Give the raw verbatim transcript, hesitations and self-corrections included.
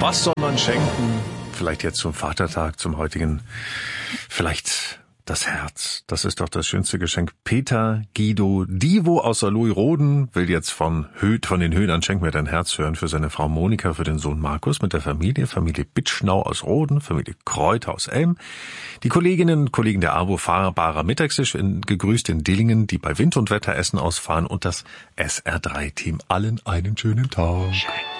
Was soll man schenken? Vielleicht jetzt zum Vatertag, zum heutigen, vielleicht das Herz. Das ist doch das schönste Geschenk. Peter Guido Divo aus Saarlouis-Roden will jetzt von Höht, von den Höhnern Schenk mir dein Herz hören für seine Frau Monika, für den Sohn Markus mit der Familie, Familie Bitschnau aus Roden, Familie Kräuter aus Elm. Die Kolleginnen und Kollegen der AWO fahrbarer Mittagstisch in, gegrüßt in Dillingen, die bei Wind und Wetter Essen ausfahren und das S R drei Team. Allen einen schönen Tag.